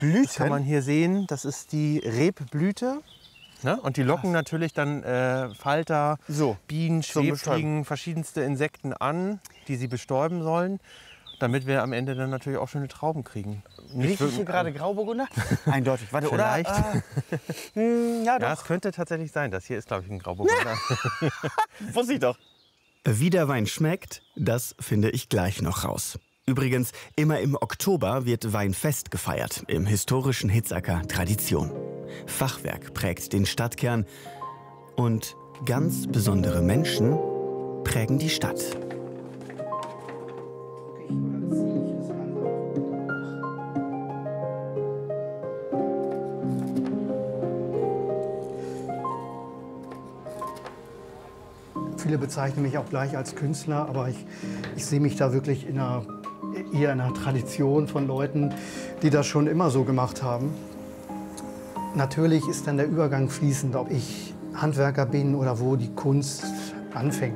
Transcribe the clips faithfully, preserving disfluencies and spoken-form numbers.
Blüten? Das kann man hier sehen. Das ist die Rebblüte. Ne? Und die locken natürlich dann äh, Falter, so, Bienen, Schwebfliegen, verschiedenste Insekten an, die sie bestäuben sollen, damit wir am Ende dann natürlich auch schöne Trauben kriegen. Rieche ich hier gerade Grauburgunder? Eindeutig. Warte, Vielleicht. oder? Äh, hm, ja, doch. Ja, es könnte tatsächlich sein. Das hier ist, glaube ich, ein Grauburgunder. Wusste ich doch. Wie der Wein schmeckt, das finde ich gleich noch raus. Übrigens, immer im Oktober wird Weinfest gefeiert, im historischen Hitzacker Tradition. Fachwerk prägt den Stadtkern und ganz besondere Menschen prägen die Stadt. Viele bezeichnen mich auch gleich als Künstler, aber ich, ich sehe mich da wirklich in einer, eher in einer Tradition von Leuten, die das schon immer so gemacht haben. Natürlich ist dann der Übergang fließend, ob ich Handwerker bin oder wo die Kunst anfängt.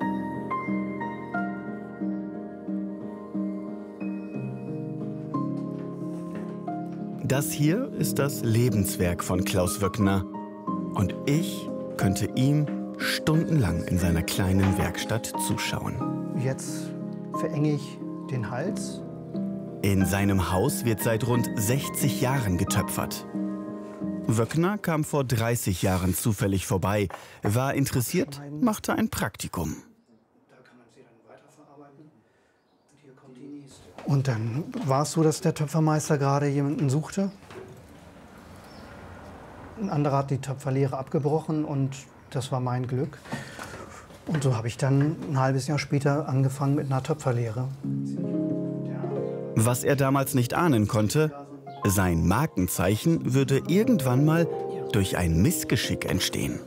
Das hier ist das Lebenswerk von Klaus Wöckner. Und ich könnte ihm stundenlang in seiner kleinen Werkstatt zuschauen. Jetzt verenge ich den Hals. In seinem Haus wird seit rund sechzig Jahren getöpfert. Wöckner kam vor dreißig Jahren zufällig vorbei, war interessiert, machte ein Praktikum. Und dann war es so, dass der Töpfermeister gerade jemanden suchte. Ein anderer hat die Töpferlehre abgebrochen und das war mein Glück. Und so habe ich dann ein halbes Jahr später angefangen mit einer Töpferlehre. Was er damals nicht ahnen konnte, sein Markenzeichen würde irgendwann mal durch ein Missgeschick entstehen.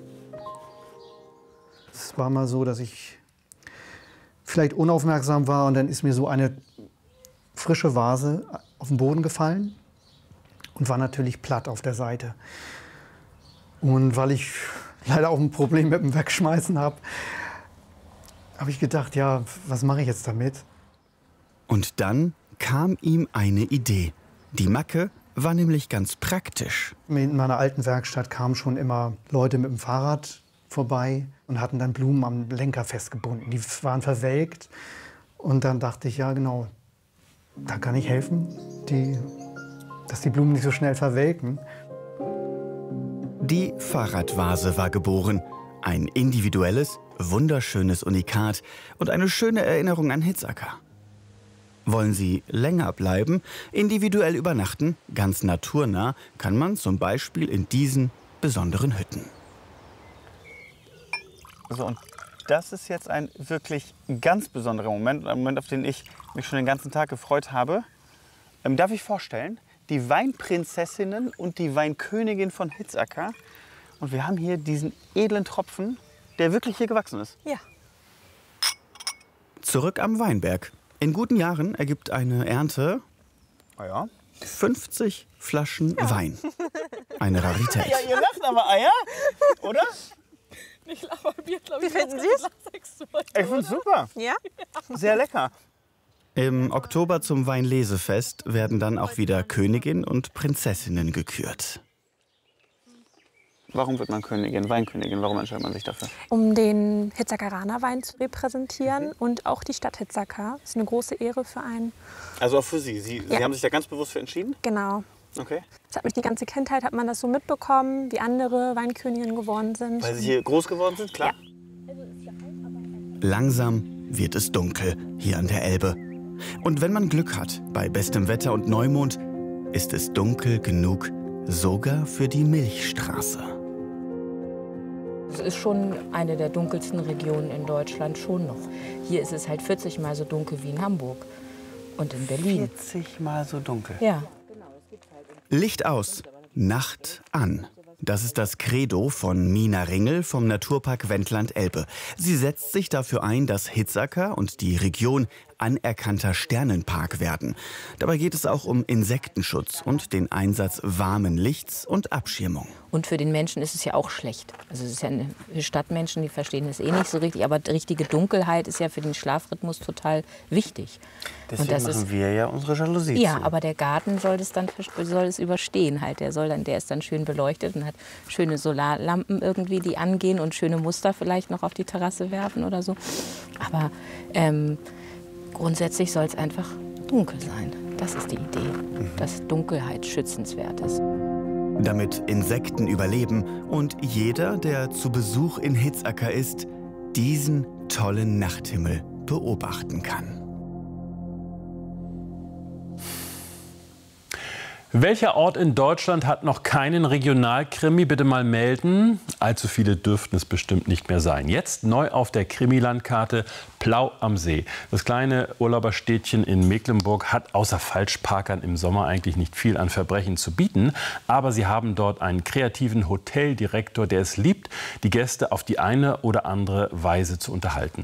Es war mal so, dass ich vielleicht unaufmerksam war und dann ist mir so eine frische Vase auf den Boden gefallen und war natürlich platt auf der Seite. Und weil ich leider auch ein Problem mit dem Wegschmeißen habe, habe ich gedacht, ja, was mache ich jetzt damit? Und dann kam ihm eine Idee. Die Macke war nämlich ganz praktisch. In meiner alten Werkstatt kamen schon immer Leute mit dem Fahrrad vorbei und hatten dann Blumen am Lenker festgebunden. Die waren verwelkt. Und dann dachte ich, ja genau, da kann ich helfen, die, dass die Blumen nicht so schnell verwelken. Die Fahrradvase war geboren. Ein individuelles, wunderschönes Unikat und eine schöne Erinnerung an Hitzacker. Wollen Sie länger bleiben, individuell übernachten, ganz naturnah, kann man zum Beispiel in diesen besonderen Hütten. So, und das ist jetzt ein wirklich ganz besonderer Moment, ein Moment, auf den ich mich schon den ganzen Tag gefreut habe. Ähm, darf ich vorstellen, die Weinprinzessinnen und die Weinkönigin von Hitzacker. Und wir haben hier diesen edlen Tropfen, der wirklich hier gewachsen ist. Ja. Zurück am Weinberg. In guten Jahren ergibt eine Ernte Ah ja. fünfzig Flaschen ja. Wein. Eine Rarität. Ja, ihr lacht aber Eier, oder? Ich lache Bier, glaube ich. Wie finden Sie es? Ich finde es super. Ja? Sehr lecker. Im Oktober zum Weinlesefest werden dann auch wieder Königin und Prinzessinnen gekürt. Warum wird man Königin, Weinkönigin? Warum entscheidet man sich dafür? Um den Hitzackeraner Wein zu repräsentieren mhm. und auch die Stadt Hitzacker. Das ist eine große Ehre für einen. Also auch für Sie? Sie, ja. Sie haben sich da ganz bewusst für entschieden? Genau. Okay. Das hat mich die ganze Kindheit, hat man das so mitbekommen, wie andere Weinköniginnen geworden sind. Weil Sie hier groß geworden sind, klar? Ja. Langsam wird es dunkel hier an der Elbe. Und wenn man Glück hat, bei bestem Wetter und Neumond, ist es dunkel genug sogar für die Milchstraße. Es ist schon eine der dunkelsten Regionen in Deutschland, schon noch. Hier ist es halt vierzig Mal so dunkel wie in Hamburg und in Berlin. vierzig Mal so dunkel? Ja. Licht aus, Nacht an. Das ist das Credo von Mina Ringel vom Naturpark Wendland-Elbe. Sie setzt sich dafür ein, dass Hitzacker und die Region anerkannter Sternenpark werden. Dabei geht es auch um Insektenschutz und den Einsatz warmen Lichts und Abschirmung. Und für den Menschen ist es ja auch schlecht. Also es ist ja eine, für Stadtmenschen, die verstehen das eh nicht so richtig. Aber richtige Dunkelheit ist ja für den Schlafrhythmus total wichtig. Deswegen und das machen ist, wir ja unsere Jalousie Ja, zu. aber der Garten soll es dann soll es überstehen halt. Der soll dann, der ist dann schön beleuchtet und hat schöne Solarlampen irgendwie, die angehen und schöne Muster vielleicht noch auf die Terrasse werfen oder so. Aber ähm, grundsätzlich soll es einfach dunkel sein. Das ist die Idee, dass Dunkelheit schützenswert ist. Damit Insekten überleben und jeder, der zu Besuch in Hitzacker ist, diesen tollen Nachthimmel beobachten kann. Welcher Ort in Deutschland hat noch keinen Regionalkrimi? Bitte mal melden. Allzu viele dürften es bestimmt nicht mehr sein. Jetzt neu auf der Krimilandkarte Plau am See. Das kleine Urlauberstädtchen in Mecklenburg hat außer Falschparkern im Sommer eigentlich nicht viel an Verbrechen zu bieten. Aber sie haben dort einen kreativen Hoteldirektor, der es liebt, die Gäste auf die eine oder andere Weise zu unterhalten.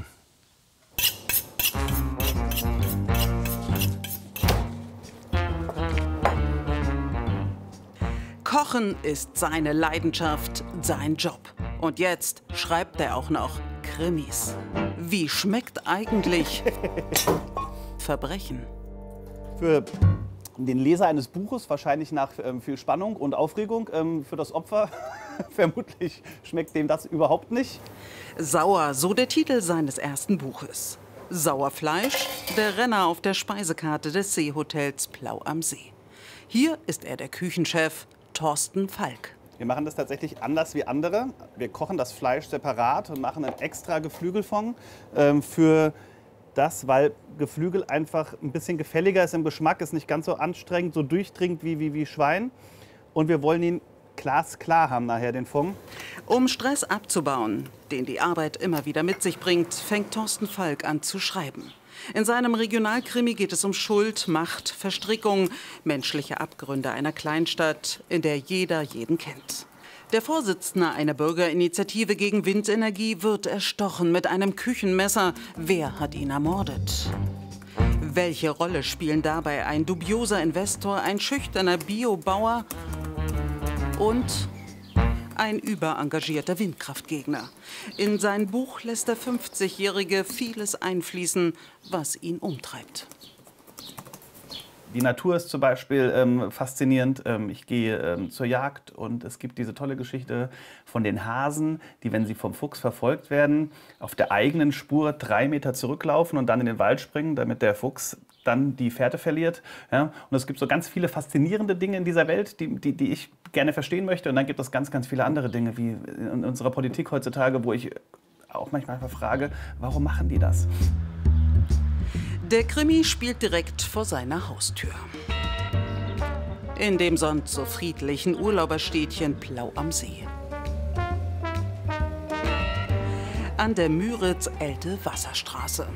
Kochen ist seine Leidenschaft, sein Job. Und jetzt schreibt er auch noch Krimis. Wie schmeckt eigentlich Verbrechen? Für den Leser eines Buches wahrscheinlich nach ähm, viel Spannung und Aufregung. Ähm, für das Opfer vermutlich schmeckt dem das überhaupt nicht. Sauer, so der Titel seines ersten Buches. Sauerfleisch, der Renner auf der Speisekarte des Seehotels Plau am See. Hier ist er der Küchenchef Thorsten Falk. Wir machen das tatsächlich anders wie andere. Wir kochen das Fleisch separat und machen einen extra Geflügelfond ähm, für das, weil Geflügel einfach ein bisschen gefälliger ist im Geschmack, ist nicht ganz so anstrengend, so durchdringend wie, wie, wie Schwein. Und wir wollen ihn glasklar haben nachher, den Fond. Um Stress abzubauen, den die Arbeit immer wieder mit sich bringt, fängt Thorsten Falk an zu schreiben. In seinem Regionalkrimi geht es um Schuld, Macht, Verstrickung, menschliche Abgründe einer Kleinstadt, in der jeder jeden kennt. Der Vorsitzende einer Bürgerinitiative gegen Windenergie wird erstochen mit einem Küchenmesser. Wer hat ihn ermordet? Welche Rolle spielen dabei ein dubioser Investor, ein schüchterner Biobauer und ein überengagierter Windkraftgegner? In sein Buch lässt der fünfzigjährige vieles einfließen, was ihn umtreibt. Die Natur ist zum Beispiel ähm, faszinierend. Ähm, ich gehe ähm, zur Jagd und es gibt diese tolle Geschichte von den Hasen, die, wenn sie vom Fuchs verfolgt werden, auf der eigenen Spur drei Meter zurücklaufen und dann in den Wald springen, damit der Fuchs dann die Fährte verliert. Ja? Und es gibt so ganz viele faszinierende Dinge in dieser Welt, die, die, die ich gerne verstehen möchte. Und dann gibt es ganz, ganz viele andere Dinge, wie in unserer Politik heutzutage, wo ich auch manchmal einfach frage, warum machen die das? Der Krimi spielt direkt vor seiner Haustür. In dem sonst so friedlichen Urlauberstädtchen Plau am See. An der Müritz-Elte-Wasserstraße.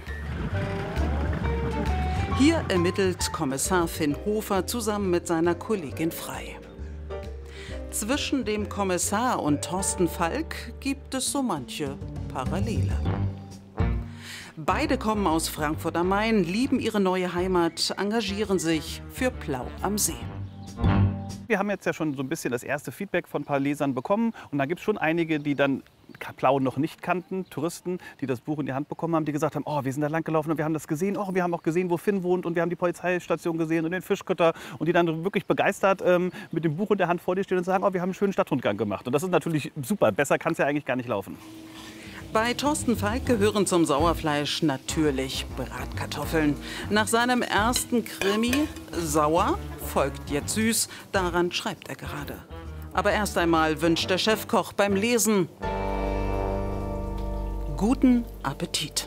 Hier ermittelt Kommissar Finn Hofer zusammen mit seiner Kollegin Frei. Zwischen dem Kommissar und Thorsten Falk gibt es so manche Parallele. Beide kommen aus Frankfurt am Main, lieben ihre neue Heimat, engagieren sich für Plau am See. Wir haben jetzt ja schon so ein bisschen das erste Feedback von ein paar Lesern bekommen. Und da gibt es schon einige, die dann Plau noch nicht kannten, Touristen, die das Buch in die Hand bekommen haben, die gesagt haben, oh, wir sind da lang gelaufen und wir haben das gesehen. Oh, wir haben auch gesehen, wo Finn wohnt und wir haben die Polizeistation gesehen und den Fischkutter. Und die dann wirklich begeistert ähm, mit dem Buch in der Hand vor dir stehen und sagen, oh, wir haben einen schönen Stadtrundgang gemacht. Und das ist natürlich super. Besser kann es ja eigentlich gar nicht laufen. Bei Thorsten Falk gehören zum Sauerfleisch natürlich Bratkartoffeln. Nach seinem ersten Krimi, Sauer, folgt jetzt süß. Daran schreibt er gerade. Aber erst einmal wünscht der Chefkoch beim Lesen guten Appetit.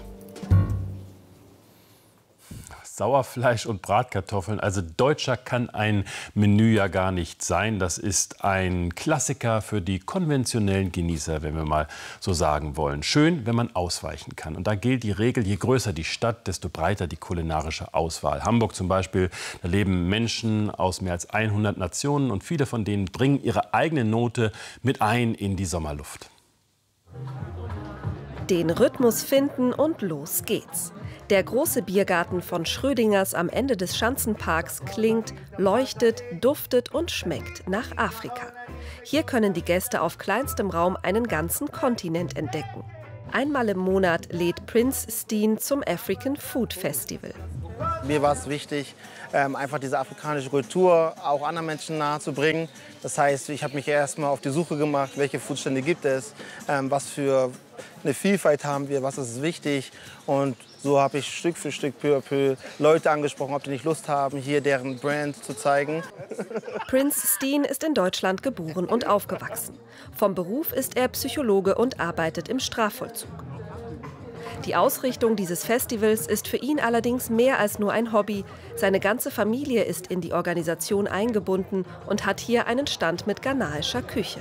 Sauerfleisch und Bratkartoffeln. Also deutscher kann ein Menü ja gar nicht sein. Das ist ein Klassiker für die konventionellen Genießer, wenn wir mal so sagen wollen. Schön, wenn man ausweichen kann. Und da gilt die Regel, je größer die Stadt, desto breiter die kulinarische Auswahl. Hamburg zum Beispiel, da leben Menschen aus mehr als hundert Nationen und viele von denen bringen ihre eigene Note mit ein in die Sommerluft. Den Rhythmus finden und los geht's. Der große Biergarten von Schrödingers am Ende des Schanzenparks klingt, leuchtet, duftet und schmeckt nach Afrika. Hier können die Gäste auf kleinstem Raum einen ganzen Kontinent entdecken. Einmal im Monat lädt Prince Steen zum African Food Festival. Mir war es wichtig, einfach diese afrikanische Kultur auch anderen Menschen nahezubringen. Das heißt, ich habe mich erstmal auf die Suche gemacht, welche Foodstände gibt es, was für eine Vielfalt haben wir, was ist wichtig. Und so habe ich Stück für Stück, peu à peu, Leute angesprochen, ob die nicht Lust haben, hier deren Brand zu zeigen. Prince Steen ist in Deutschland geboren und aufgewachsen. Vom Beruf ist er Psychologe und arbeitet im Strafvollzug. Die Ausrichtung dieses Festivals ist für ihn allerdings mehr als nur ein Hobby. Seine ganze Familie ist in die Organisation eingebunden und hat hier einen Stand mit ghanaischer Küche.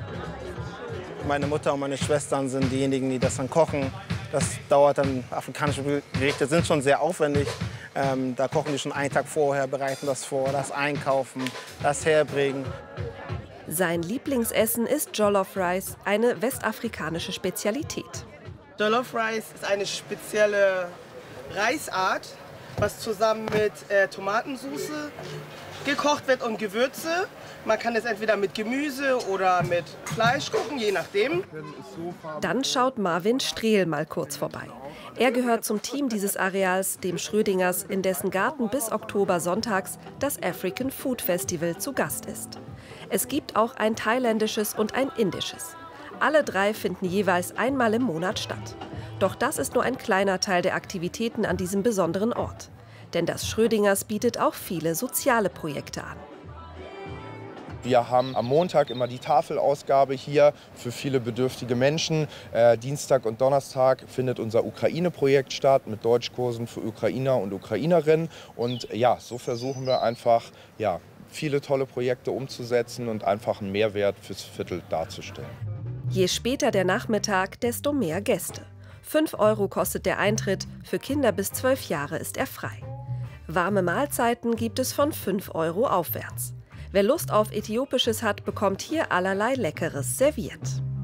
Meine Mutter und meine Schwestern sind diejenigen, die das dann kochen. Das dauert dann, afrikanische Gerichte sind schon sehr aufwendig. Ähm, da kochen die schon einen Tag vorher, bereiten das vor, das einkaufen, das herbringen. Sein Lieblingsessen ist Jollof Rice, eine westafrikanische Spezialität. Jollof Rice ist eine spezielle Reisart, was zusammen mit äh, Tomatensauce gekocht wird und Gewürze. Man kann es entweder mit Gemüse oder mit Fleisch kochen, je nachdem. Dann schaut Marvin Strehl mal kurz vorbei. Er gehört zum Team dieses Areals, dem Schrödingers, in dessen Garten bis Oktober sonntags das African Food Festival zu Gast ist. Es gibt auch ein thailändisches und ein indisches. Alle drei finden jeweils einmal im Monat statt. Doch das ist nur ein kleiner Teil der Aktivitäten an diesem besonderen Ort. Denn das Schrödingers bietet auch viele soziale Projekte an. Wir haben am Montag immer die Tafelausgabe hier für viele bedürftige Menschen. Äh, Dienstag und Donnerstag findet unser Ukraine-Projekt statt mit Deutschkursen für Ukrainer und Ukrainerinnen. Und ja, so versuchen wir einfach, ja, viele tolle Projekte umzusetzen und einfach einen Mehrwert fürs Viertel darzustellen. Je später der Nachmittag, desto mehr Gäste. fünf Euro kostet der Eintritt, für Kinder bis zwölf Jahre ist er frei. Warme Mahlzeiten gibt es von fünf Euro aufwärts. Wer Lust auf Äthiopisches hat, bekommt hier allerlei Leckeres serviert.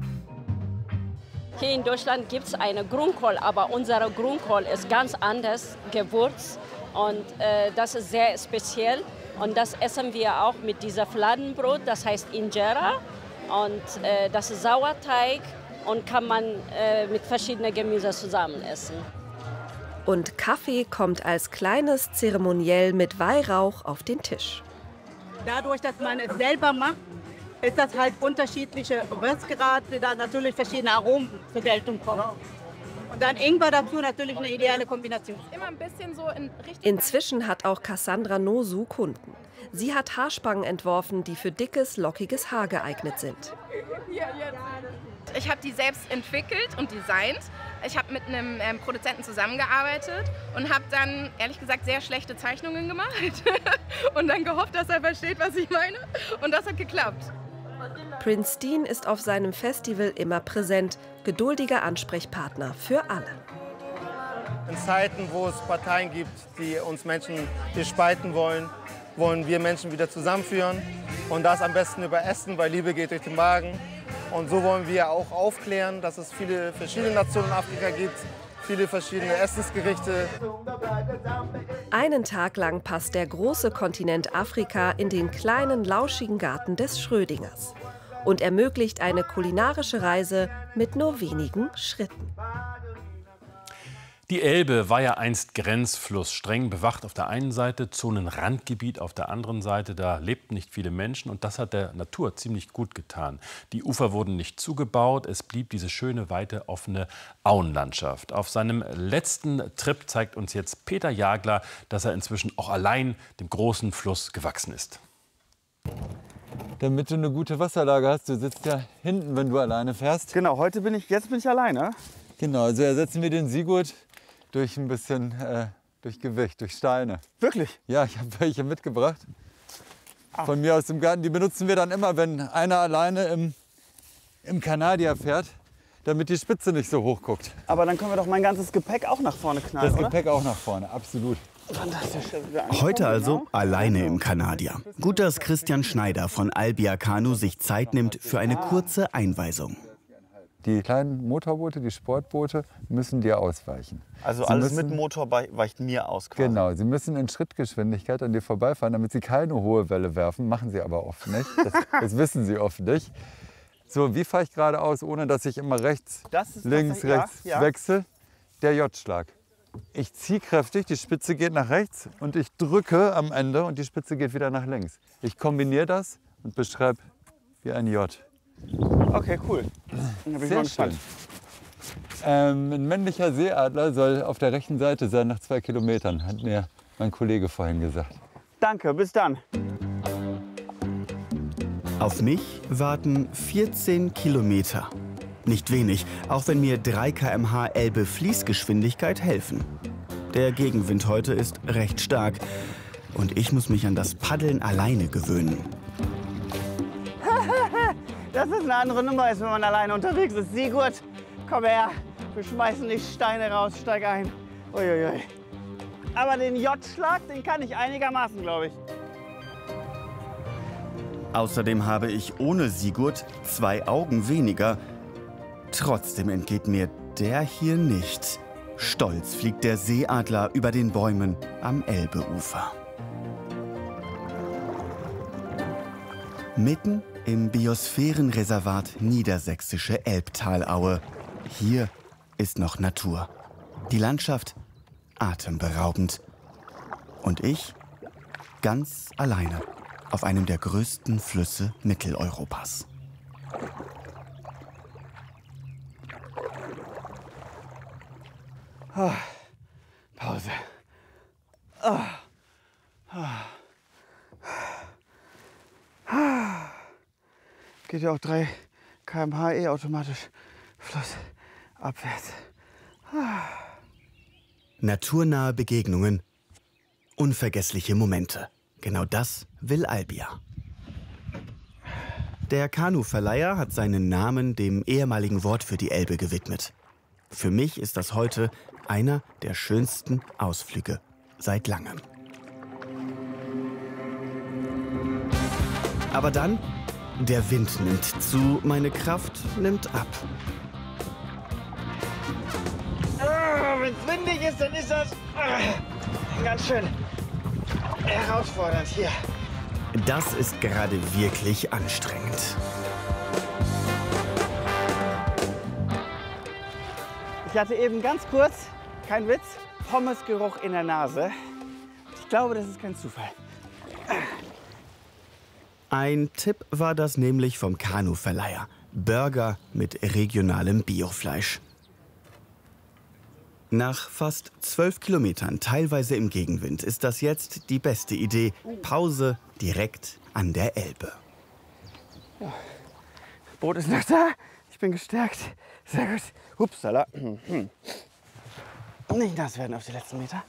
Hier in Deutschland gibt es eine Grünkohl, aber unsere Grünkohl ist ganz anders gewürzt und äh, das ist sehr speziell. Und das essen wir auch mit dieser Fladenbrot, das heißt Injera. Und äh, das ist Sauerteig und kann man äh, mit verschiedenen Gemüse zusammen essen. Und Kaffee kommt als kleines Zeremoniell mit Weihrauch auf den Tisch. Dadurch, dass man es selber macht, ist das halt unterschiedliche Röstgrade, da natürlich verschiedene Aromen zur Geltung kommen. Und dann Ingwer dazu natürlich eine ideale Kombination. Immer ein bisschen so in Richtung. Inzwischen hat auch Cassandra Nosu Kunden. Sie hat Haarspangen entworfen, die für dickes, lockiges Haar geeignet sind. Ich habe die selbst entwickelt und designt. Ich habe mit einem ähm, Produzenten zusammengearbeitet und habe dann, ehrlich gesagt, sehr schlechte Zeichnungen gemacht. Und dann gehofft, dass er versteht, was ich meine. Und das hat geklappt. Prince Steen ist auf seinem Festival immer präsent, geduldiger Ansprechpartner für alle. In Zeiten, wo es Parteien gibt, die uns Menschen hier spalten wollen, wollen wir Menschen wieder zusammenführen. Und das am besten über Essen, weil Liebe geht durch den Magen. Und so wollen wir auch aufklären, dass es viele verschiedene Nationen in Afrika gibt, viele verschiedene Essensgerichte. Einen Tag lang passt der große Kontinent Afrika in den kleinen, lauschigen Garten des Schrödingers und ermöglicht eine kulinarische Reise mit nur wenigen Schritten. Die Elbe war ja einst Grenzfluss, streng bewacht auf der einen Seite, Zonenrandgebiet auf der anderen Seite. Da lebten nicht viele Menschen und das hat der Natur ziemlich gut getan. Die Ufer wurden nicht zugebaut, es blieb diese schöne, weite, offene Auenlandschaft. Auf seinem letzten Trip zeigt uns jetzt Peter Jagler, dass er inzwischen auch allein dem großen Fluss gewachsen ist. Damit du eine gute Wasserlage hast, du sitzt ja hinten, wenn du alleine fährst. Genau, heute bin ich, jetzt bin ich alleine. Genau, also ersetzen wir den Sigurd durch ein bisschen äh, durch Gewicht, durch Steine. Wirklich? Ja, ich habe welche mitgebracht. Ach. Von mir aus dem Garten. Die benutzen wir dann immer, wenn einer alleine im, im Kanadier fährt, damit die Spitze nicht so hoch guckt. Aber dann können wir doch mein ganzes Gepäck auch nach vorne knallen, Das oder? Gepäck auch nach vorne, absolut. Fantastisch. Heute also alleine im Kanadier. Gut, dass Christian Schneider von Albia Kanu sich Zeit nimmt für eine kurze Einweisung. Die kleinen Motorboote, die Sportboote, müssen dir ausweichen. Also Sie alles müssen, mit Motor weicht mir aus quasi. Genau, sie müssen in Schrittgeschwindigkeit an dir vorbeifahren, damit sie keine hohe Welle werfen. Machen sie aber oft nicht. Das, das wissen sie oft nicht. So, wie fahre ich geradeaus, ohne dass ich immer rechts, links, rechts ja, ja. wechsle? Der J-Schlag. Ich ziehe kräftig, die Spitze geht nach rechts und ich drücke am Ende und die Spitze geht wieder nach links. Ich kombiniere das und beschreibe wie ein J. Okay, cool. Dann bin ich mal gespannt. Ähm, ein männlicher Seeadler soll auf der rechten Seite sein nach zwei Kilometern, hat mir mein Kollege vorhin gesagt. Danke, bis dann. Auf mich warten vierzehn Kilometer. Nicht wenig, auch wenn mir drei Kilometer pro Stunde Elbe-Fließgeschwindigkeit helfen. Der Gegenwind heute ist recht stark und ich muss mich an das Paddeln alleine gewöhnen. Das ist eine andere Nummer, als wenn man alleine unterwegs ist. Sigurd, komm her, wir schmeißen die Steine raus, steig ein. Uiuiui. Aber den J-Schlag, den kann ich einigermaßen, glaube ich. Außerdem habe ich ohne Sigurd zwei Augen weniger. Trotzdem entgeht mir der hier nicht. Stolz fliegt der Seeadler über den Bäumen am Elbeufer. Mitten im Biosphärenreservat Niedersächsische Elbtalaue. Hier ist noch Natur. Die Landschaft atemberaubend. Und ich ganz alleine auf einem der größten Flüsse Mitteleuropas. Oh, Pause. Oh. Oh. Geht ja auch drei Kilometer pro Stunde eh automatisch flussabwärts. Naturnahe Begegnungen, unvergessliche Momente. Genau das will Albia. Der Kanuverleiher hat seinen Namen dem ehemaligen Wort für die Elbe gewidmet. Für mich ist das heute einer der schönsten Ausflüge seit langem. Aber dann, der Wind nimmt zu, meine Kraft nimmt ab. Oh, wenn es windig ist, dann ist das oh, ganz schön herausfordernd hier. Das ist gerade wirklich anstrengend. Ich hatte eben ganz kurz, kein Witz, Pommesgeruch in der Nase. Ich glaube, das ist kein Zufall. Ein Tipp war das nämlich vom Kanuverleiher. Burger mit regionalem Biofleisch. Nach fast zwölf Kilometern, teilweise im Gegenwind, ist das jetzt die beste Idee. Pause direkt an der Elbe. Ja. Boot ist noch da. Ich bin gestärkt. Sehr gut. Upsala. Nicht nass werden auf die letzten Meter.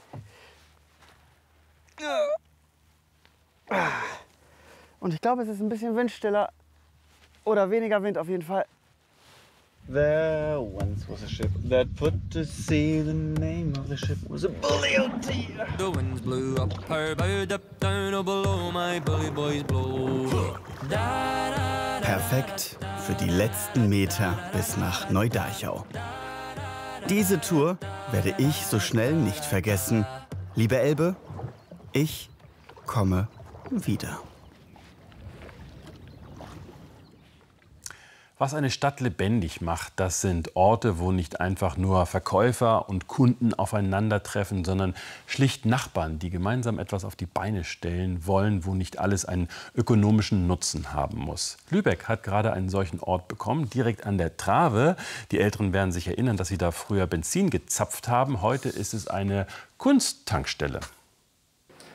Und ich glaube, es ist ein bisschen windstiller. Oder weniger Wind auf jeden Fall. There once was a ship that put to sea. The name of the ship was a bully O T. The winds blew up her bow, up down below my bully boys blow. Perfekt für die letzten Meter bis nach Neudachau. Diese Tour werde ich so schnell nicht vergessen. Liebe Elbe, ich komme wieder. Was eine Stadt lebendig macht, das sind Orte, wo nicht einfach nur Verkäufer und Kunden aufeinandertreffen, sondern schlicht Nachbarn, die gemeinsam etwas auf die Beine stellen wollen, wo nicht alles einen ökonomischen Nutzen haben muss. Lübeck hat gerade einen solchen Ort bekommen, direkt an der Trave. Die Älteren werden sich erinnern, dass sie da früher Benzin gezapft haben. Heute ist es eine Kunsttankstelle.